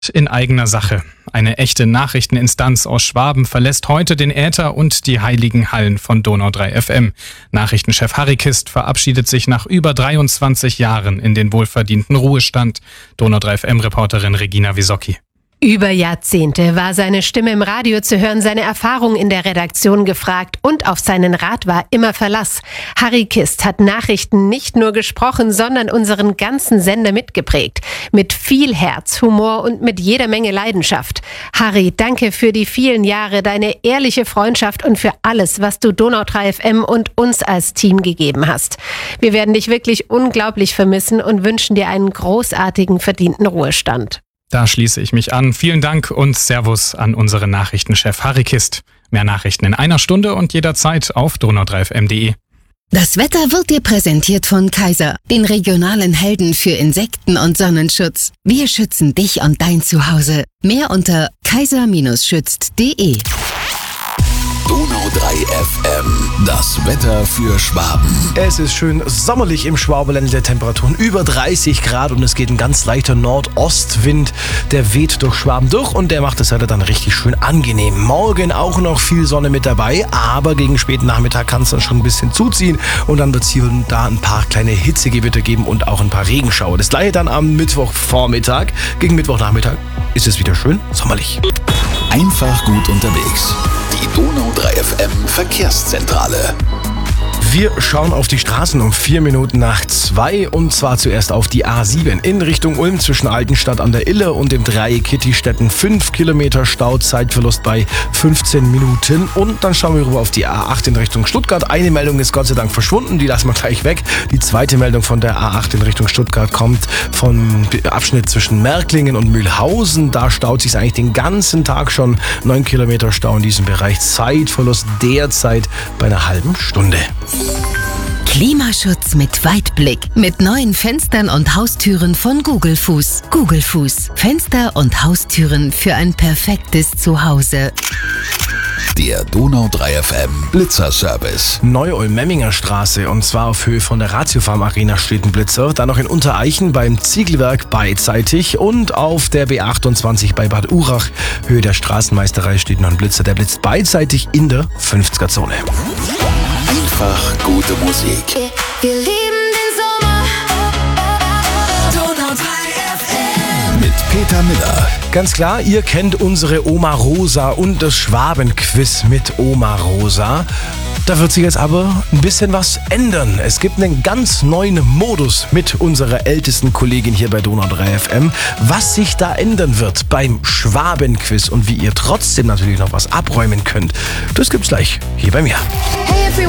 In eigener Sache. Eine echte Nachrichteninstanz aus Schwaben verlässt heute den Äther und die heiligen Hallen von Donau 3 FM. Nachrichtenchef Harry Kist verabschiedet sich nach über 23 Jahren in den wohlverdienten Ruhestand. Donau 3 FM-Reporterin Regina Wisocki. Über Jahrzehnte war seine Stimme im Radio zu hören, seine Erfahrung in der Redaktion gefragt und auf seinen Rat war immer Verlass. Harry Kist hat Nachrichten nicht nur gesprochen, sondern unseren ganzen Sender mitgeprägt. Mit viel Herz, Humor und mit jeder Menge Leidenschaft. Harry, danke für die vielen Jahre, deine ehrliche Freundschaft und für alles, was du Donau 3 FM und uns als Team gegeben hast. Wir werden dich wirklich unglaublich vermissen und wünschen dir einen großartigen, verdienten Ruhestand. Da schließe ich mich an. Vielen Dank und Servus an unseren Nachrichtenchef Harry Kist. Mehr Nachrichten in einer Stunde und jederzeit auf donau3fm.de. Das Wetter wird dir präsentiert von Kaiser, den regionalen Helden für Insekten- und Sonnenschutz. Wir schützen dich und dein Zuhause. Mehr unter kaiser-schützt.de. Donau 3 FM, das Wetter für Schwaben. Es ist schön sommerlich im Schwabenländle, Temperaturen über 30 Grad und es geht ein ganz leichter Nordostwind, der weht durch Schwaben durch und der macht das Wetter dann richtig schön angenehm. Morgen auch noch viel Sonne mit dabei, aber gegen späten Nachmittag kann es dann schon ein bisschen zuziehen und dann wird es hier und da ein paar kleine Hitzegewitter geben und auch ein paar Regenschauer. Das gleiche dann am Mittwochvormittag. Gegen Mittwochnachmittag ist es wieder schön sommerlich. Einfach gut unterwegs. Die Donau 3 FM Verkehrszentrale. Wir schauen auf die Straßen um 4 Minuten nach 2 und zwar zuerst auf die A7 in Richtung Ulm zwischen Altenstadt an der Ille und dem Dreieck Kittistetten. 5 Kilometer Stau, Zeitverlust bei 15 Minuten. Und dann schauen wir rüber auf die A8 in Richtung Stuttgart. Eine Meldung ist Gott sei Dank verschwunden, die lassen wir gleich weg. Die zweite Meldung von der A8 in Richtung Stuttgart kommt vom Abschnitt zwischen Märklingen und Mühlhausen. Da staut sich eigentlich den ganzen Tag schon. 9 Kilometer Stau in diesem Bereich. Zeitverlust derzeit bei einer halben Stunde. Klimaschutz mit Weitblick. Mit neuen Fenstern und Haustüren von Gugelfuß. Gugelfuß. Fenster und Haustüren für ein perfektes Zuhause. Der Donau 3 FM Blitzerservice. Neu-Ulm-Memminger Straße und zwar auf Höhe von der Ratiofarm Arena steht ein Blitzer. Dann noch in Untereichen beim Ziegelwerk beidseitig und auf der B28 bei Bad Urach, Höhe der Straßenmeisterei, steht noch ein Blitzer. Der blitzt beidseitig in der 50er-Zone. Einfach gute Musik. Wir lieben den Sommer. Donau 3 FM. Mit Peter Miller. Ganz klar, ihr kennt unsere Oma Rosa und das Schwabenquiz mit Oma Rosa. Da wird sich jetzt aber ein bisschen was ändern. Es gibt einen ganz neuen Modus mit unserer ältesten Kollegin hier bei Donau 3 FM. Was sich da ändern wird beim Schwabenquiz und wie ihr trotzdem natürlich noch was abräumen könnt, das gibt's gleich hier bei mir. Hey everyone.